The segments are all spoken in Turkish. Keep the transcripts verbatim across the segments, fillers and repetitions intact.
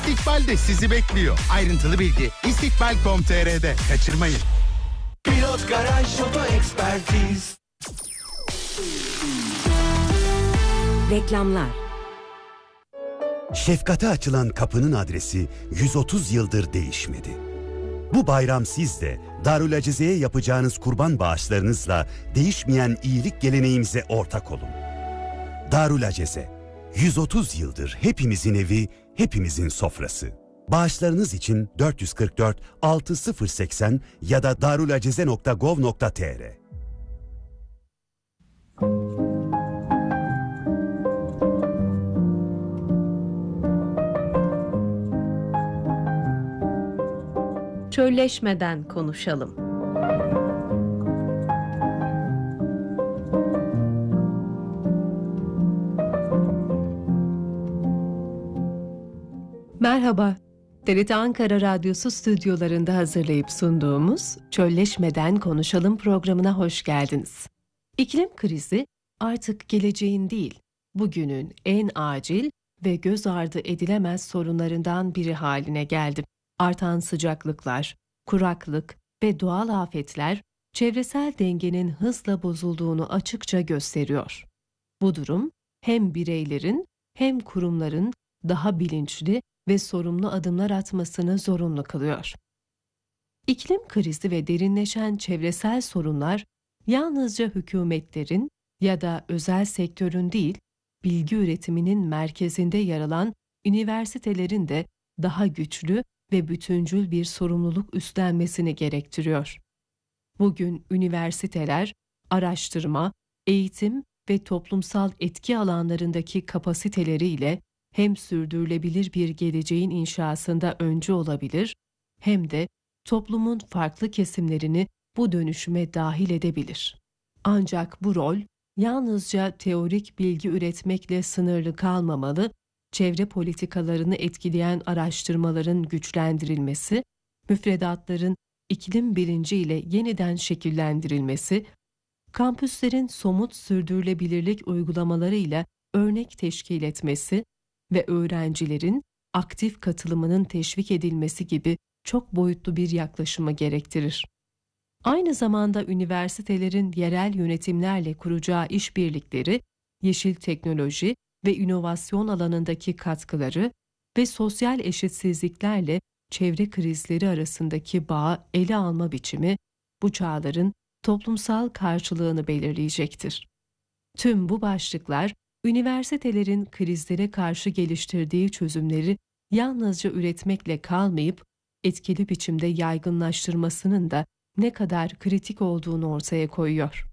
İstikbal de sizi bekliyor. Ayrıntılı bilgi istikbal nokta com nokta tr'de. Kaçırmayın. Pilot Garaj Oto Ekspertiz. Reklamlar. Şefkate açılan kapının adresi yüz otuz yıldır değişmedi. Bu bayram siz de Darül Acize'ye yapacağınız kurban bağışlarınızla değişmeyen iyilik geleneğimize ortak olun. Darül Acize, yüz otuz yıldır hepimizin evi, hepimizin sofrası. Bağışlarınız için dört yüz kırk dört altı sıfır seksen ya da darulacize nokta gov nokta tr. Çölleşmeden konuşalım. Merhaba, T R T Ankara Radyosu stüdyolarında hazırlayıp sunduğumuz Çölleşmeden Konuşalım programına hoş geldiniz. İklim krizi artık geleceğin değil, bugünün en acil ve göz ardı edilemez sorunlarından biri haline geldi. Artan sıcaklıklar, kuraklık ve doğal afetler çevresel dengenin hızla bozulduğunu açıkça gösteriyor. Bu durum hem bireylerin hem kurumların daha bilinçli ve sorumlu adımlar atmasını zorunlu kılıyor. İklim krizi ve derinleşen çevresel sorunlar yalnızca hükümetlerin ya da özel sektörün değil, bilgi üretiminin merkezinde yer alan üniversitelerin de daha güçlü ve bütüncül bir sorumluluk üstlenmesini gerektiriyor. Bugün üniversiteler, araştırma, eğitim ve toplumsal etki alanlarındaki kapasiteleriyle hem sürdürülebilir bir geleceğin inşasında öncü olabilir, hem de toplumun farklı kesimlerini bu dönüşüme dahil edebilir. Ancak bu rol yalnızca teorik bilgi üretmekle sınırlı kalmamalı, çevre politikalarını etkileyen araştırmaların güçlendirilmesi, müfredatların iklim bilinci ile yeniden şekillendirilmesi, kampüslerin somut sürdürülebilirlik uygulamalarıyla örnek teşkil etmesi ve öğrencilerin aktif katılımının teşvik edilmesi gibi çok boyutlu bir yaklaşımı gerektirir. Aynı zamanda üniversitelerin yerel yönetimlerle kuracağı işbirlikleri, yeşil teknoloji ve inovasyon alanındaki katkıları ve sosyal eşitsizliklerle çevre krizleri arasındaki bağı ele alma biçimi, bu çağların toplumsal karşılığını belirleyecektir. Tüm bu başlıklar, üniversitelerin krizlere karşı geliştirdiği çözümleri yalnızca üretmekle kalmayıp, etkili biçimde yaygınlaştırmasının da ne kadar kritik olduğunu ortaya koyuyor.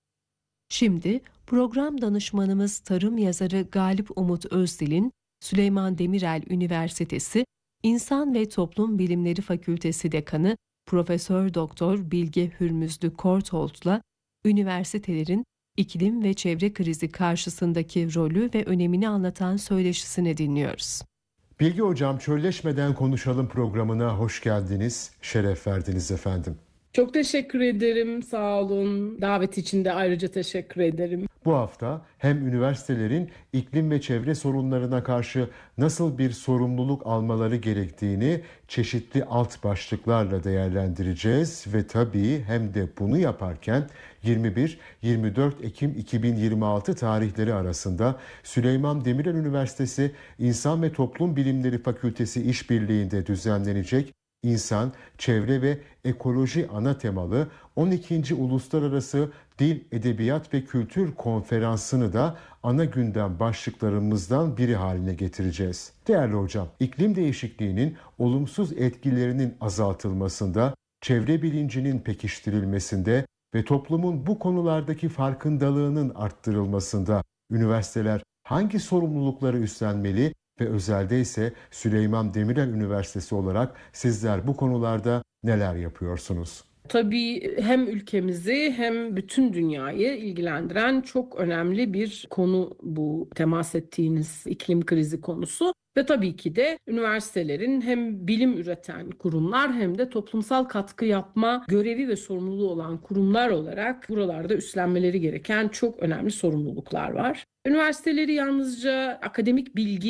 Şimdi program danışmanımız tarım yazarı Galip Umut Özdil'in Süleyman Demirel Üniversitesi İnsan ve Toplum Bilimleri Fakültesi Dekanı Profesör Doktor Bilge Hürmüzlü Kortolt'la üniversitelerin iklim ve çevre krizi karşısındaki rolü ve önemini anlatan söyleşisini dinliyoruz. Bilge Hocam, Çölleşmeden Konuşalım programına hoş geldiniz, şeref verdiniz efendim. Çok teşekkür ederim, sağ olun. Davet için de ayrıca teşekkür ederim. Bu hafta hem üniversitelerin iklim ve çevre sorunlarına karşı nasıl bir sorumluluk almaları gerektiğini çeşitli alt başlıklarla değerlendireceğiz ve tabii hem de bunu yaparken yirmi bir yirmi dört Ekim iki bin yirmi altı tarihleri arasında Süleyman Demirel Üniversitesi İnsan ve Toplum Bilimleri Fakültesi işbirliğinde düzenlenecek İnsan, Çevre ve Ekoloji ana temalı on ikinci Uluslararası Dil, Edebiyat ve Kültür Konferansı'nı da ana gündem başlıklarımızdan biri haline getireceğiz. Değerli hocam, iklim değişikliğinin olumsuz etkilerinin azaltılmasında, çevre bilincinin pekiştirilmesinde ve toplumun bu konulardaki farkındalığının arttırılmasında üniversiteler hangi sorumlulukları üstlenmeli ve özelde ise Süleyman Demirel Üniversitesi olarak sizler bu konularda neler yapıyorsunuz? Tabii hem ülkemizi hem bütün dünyayı ilgilendiren çok önemli bir konu bu temas ettiğiniz iklim krizi konusu. Ve tabii ki de üniversitelerin hem bilim üreten kurumlar hem de toplumsal katkı yapma görevi ve sorumluluğu olan kurumlar olarak buralarda üstlenmeleri gereken çok önemli sorumluluklar var. Üniversiteleri yalnızca akademik bilgi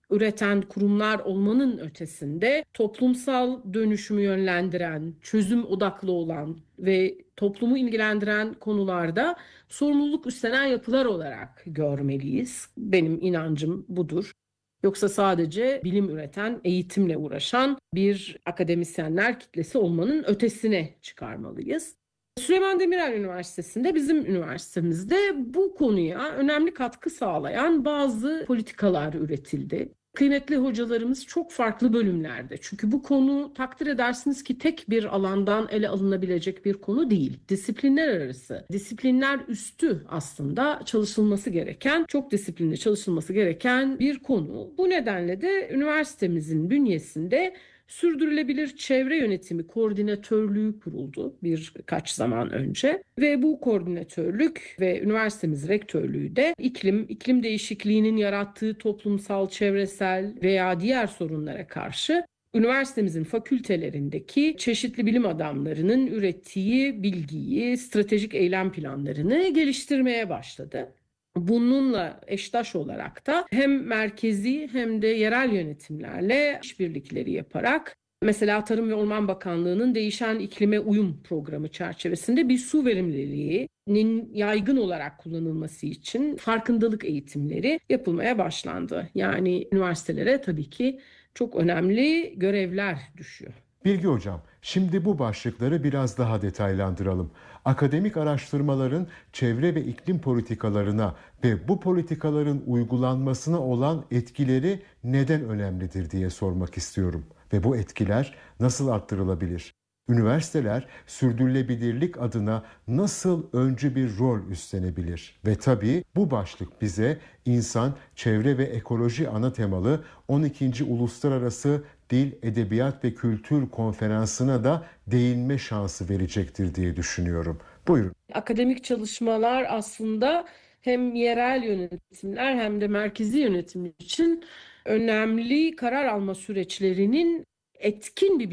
üreten kurumlar olmanın ötesinde toplumsal dönüşümü yönlendiren, çözüm odaklı olan ve toplumu ilgilendiren konularda sorumluluk üstlenen yapılar olarak görmeliyiz. Benim inancım budur. Yoksa sadece bilim üreten, eğitimle uğraşan bir akademisyenler kitlesi olmanın ötesine çıkarmalıyız. Süleyman Demirel Üniversitesi'nde, bizim üniversitemizde bu konuya önemli katkı sağlayan bazı politikalar üretildi. Kıymetli hocalarımız çok farklı bölümlerde. Çünkü bu konu, takdir edersiniz ki, tek bir alandan ele alınabilecek bir konu değil. Disiplinler arası, disiplinler üstü aslında çalışılması gereken, çok disiplinli çalışılması gereken bir konu. Bu nedenle de üniversitemizin bünyesinde Sürdürülebilir Çevre Yönetimi Koordinatörlüğü kuruldu birkaç zaman önce ve bu koordinatörlük ve üniversitemiz rektörlüğü de iklim, iklim değişikliğinin yarattığı toplumsal, çevresel veya diğer sorunlara karşı üniversitemizin fakültelerindeki çeşitli bilim adamlarının ürettiği bilgiyi, stratejik eylem planlarını geliştirmeye başladı. Bununla eştaş olarak da hem merkezi hem de yerel yönetimlerle işbirlikleri yaparak, mesela Tarım ve Orman Bakanlığı'nın değişen iklime uyum programı çerçevesinde bir su verimliliğinin yaygın olarak kullanılması için farkındalık eğitimleri yapılmaya başlandı. Yani üniversitelere tabii ki çok önemli görevler düşüyor. Bilgi Hocam, şimdi bu başlıkları biraz daha detaylandıralım. Akademik araştırmaların çevre ve iklim politikalarına ve bu politikaların uygulanmasına olan etkileri neden önemlidir diye sormak istiyorum. Ve bu etkiler nasıl arttırılabilir? Üniversiteler sürdürülebilirlik adına nasıl öncü bir rol üstlenebilir? Ve tabii bu başlık bize insan, çevre ve ekoloji ana temalı on ikinci Uluslararası Dil, Edebiyat ve Kültür Konferansı'na da değinme şansı verecektir diye düşünüyorum. Buyurun. Akademik çalışmalar aslında hem yerel yönetimler hem de merkezi yönetim için önemli karar alma süreçlerinin etkin bir